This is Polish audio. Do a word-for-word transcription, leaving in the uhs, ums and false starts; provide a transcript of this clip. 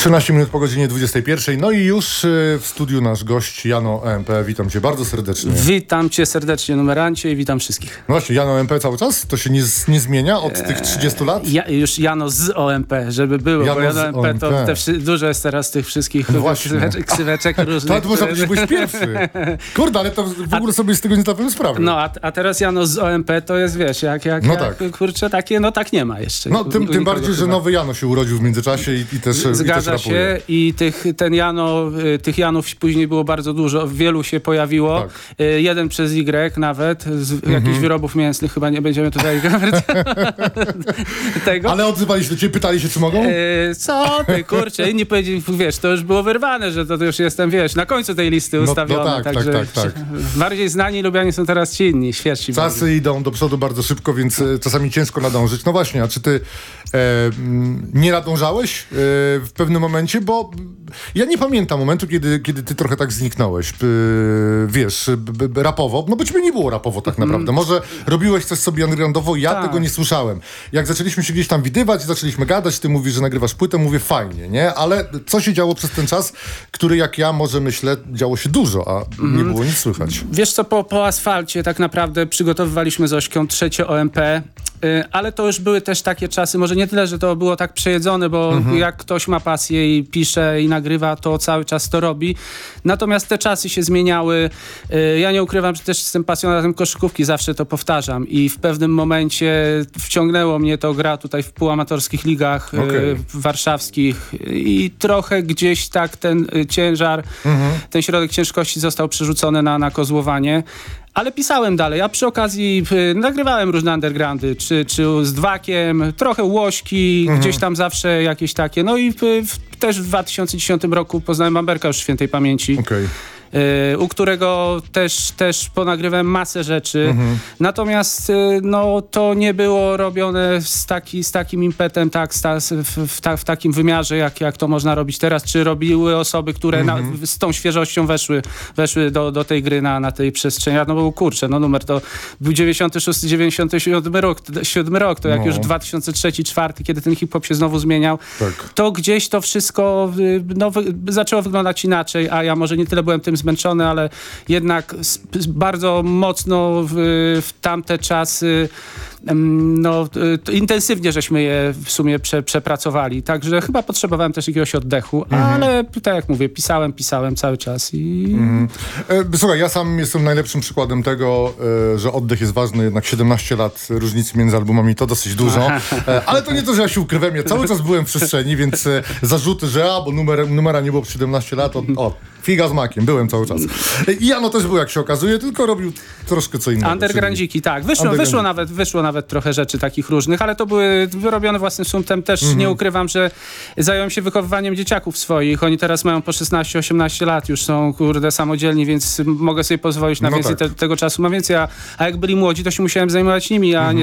trzynaście minut po godzinie dwudziestej pierwszej. No i już w studiu nasz gość Jano O M P. Witam cię bardzo serdecznie. Witam cię serdecznie, numerancie, i witam wszystkich. No właśnie, Jano O M P cały czas? To się nie, nie zmienia od eee, tych trzydziestu lat? Ja, już Jano z O M P, żeby było, Jano bo Jano O M P to te wszy, dużo jest teraz tych wszystkich no ksyweczek, ksyweczek różnych. To może być pierwszy. Kurde, ale to w ogóle a, sobie z tego nie zdawałem sprawy. No, a, a teraz Jano z O M P to jest, wiesz, jak, jak, no jak tak. kurczę, takie, no tak nie ma jeszcze. No, tym, tym bardziej, chyba. że nowy Jano się urodził w międzyczasie i, i też Zgadza i też się i tych, ten Jano, tych Janów później było bardzo dużo, wielu się pojawiło. Tak. Jeden przez Y nawet, z mm-hmm. jakichś wyrobów mięsnych, chyba nie będziemy tutaj tego. Ale odzywali się do ciebie, pytali się, czy mogą? E, co ty, kurczę, inni powiedzieli, wiesz, to już było wyrwane, że to, to już jestem, wiesz, na końcu tej listy ustawiony. No, no tak, także tak, tak, tak. Bardziej znani i lubiani są teraz ci inni, świeżsi. Czasy bardziej. Idą do przodu bardzo szybko, więc czasami ciężko nadążyć. No właśnie, a czy ty e, nie nadążałeś e, w pewnym momencie? Bo ja nie pamiętam momentu, kiedy, kiedy ty trochę tak zniknąłeś, e, wiesz, b, b, rapowo. No bo ciebie nie było rapowo tak naprawdę. Może robiłeś coś sobie undergroundowo, ja tak. tego nie słyszałem. Jak zaczęliśmy się gdzieś tam widywać, zaczęliśmy gadać, ty mówisz, że nagrywasz płytę, mówię fajnie, nie? Ale co się działo przez ten czas, który jak ja może myślę, działo się dużo, a mm. nie było nic słychać. Wiesz co, po, po asfalcie tak naprawdę przygotowywaliśmy z Ośką trzecie O M P, yy, ale to już były też takie czasy, może nie tyle, że to było tak przejedzone, bo mm-hmm. jak ktoś ma pasję i pisze i nagrywa, to cały czas to robi. Natomiast te czasy się zmieniały. Yy, ja nie ukrywam, że też jestem pasjonatem koszykówki, zawsze to powtarzam i w pewnym momencie wciągnęło mnie to gra tutaj w półamatorskich ligach okay. yy, warszawskich i trochę gdzieś tak ten y, ciężar, mm-hmm. ten środek ciężkości został przerzucony na, na kozłowanie. Ale pisałem dalej, a przy okazji y, nagrywałem różne undergroundy, czy, czy z Dwakiem, trochę Łośki, mhm. gdzieś tam zawsze jakieś takie. No i y, w, też w dwa tysiące dziesiątym roku poznałem Bamberka już świętej pamięci. Okay. Y, u którego też, też ponagrywałem masę rzeczy. Mhm. Natomiast y, no, to nie było robione z, taki, z takim impetem, tak, sta, w, w, ta, w takim wymiarze, jak, jak to można robić teraz. Czy robiły osoby, które mhm. na, z tą świeżością weszły, weszły do, do tej gry na, na tej przestrzeni. No bo kurczę, no numer to był dziewięćdziesiąty szósty dziewięćdziesiąty siódmy rok, siódmy rok, to jak no. już dwa tysiące trzeci, dwa tysiące czwarty, kiedy ten hip-hop się znowu zmieniał, tak. to gdzieś to wszystko no, wy, zaczęło wyglądać inaczej, a ja może nie tyle byłem tym zmęczony, ale jednak bardzo mocno w, w tamte czasy no, intensywnie żeśmy je w sumie prze, przepracowali. Także chyba potrzebowałem też jakiegoś oddechu, mm. ale tak jak mówię, pisałem, pisałem cały czas i... Mm. E, słuchaj, ja sam jestem najlepszym przykładem tego, e, że oddech jest ważny, jednak siedemnaście lat różnicy między albumami to dosyć dużo, e, ale to nie to, że ja się ukrywam, ja cały czas byłem w przestrzeni, więc e, zarzuty, że a, bo numer, numera nie było przez siedemnaście lat, o, o figa z makiem, byłem cały czas. I Jano też był, jak się okazuje, tylko robił troszkę co innego. Undergroundziki, tak. Wyszło, wyszło, nawet, wyszło nawet trochę rzeczy takich różnych, ale to były wyrobione własnym sumptem. Też mm-hmm. nie ukrywam, że zająłem się wychowywaniem dzieciaków swoich. Oni teraz mają po szesnaście osiemnaście lat, już są, kurde, samodzielni, więc mogę sobie pozwolić na no więcej tak. te, tego czasu. Mam więcej, a, a jak byli młodzi, to się musiałem zajmować nimi, a mm-hmm.